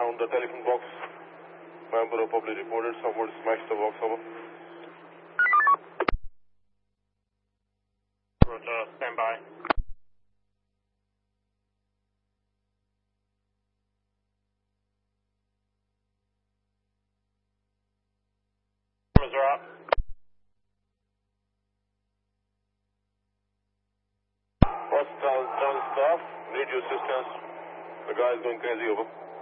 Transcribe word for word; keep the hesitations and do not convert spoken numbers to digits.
On the telephone box, member probably reported someone smashed the box over. Roger, stand by. Cameras are up. First ground, ground staff, need your assistance. The guy is going crazy over.